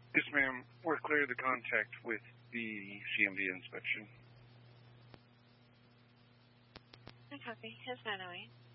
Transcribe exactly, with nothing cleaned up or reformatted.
Yes, ma'am. We're clear to contact with the C M D inspection. I copy. His nine oh eight.